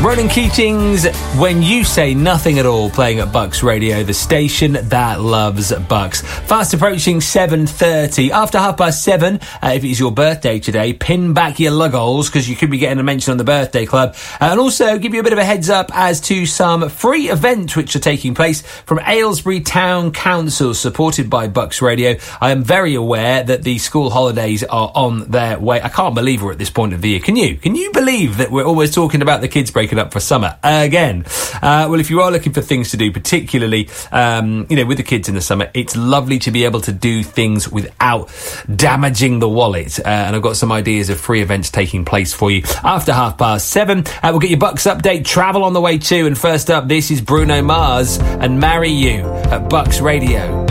Ronan Keating's When You Say Nothing at All, playing at Bucks Radio, the station that loves Bucks. Fast approaching 7:30. After 7:30, if it is your birthday today, pin back your luggols, because you could be getting a mention on the birthday club. And also give you a bit of a heads up as to some free events which are taking place from Aylesbury Town Council, supported by Bucks Radio. I am very aware that the school holidays are on their way. I can't believe we're at this point of the year. Can you? Can you believe that we're always talking about the kids breaking up for summer again? Well, if you are looking for things to do, particularly, with the kids in the summer, it's lovely to be able to do things without damaging the wallet. And I've got some ideas of free events taking place for you after 7:30. We'll get your Bucks update, travel on the way too. And first up, this is Bruno Mars and Marry You at Bucks Radio.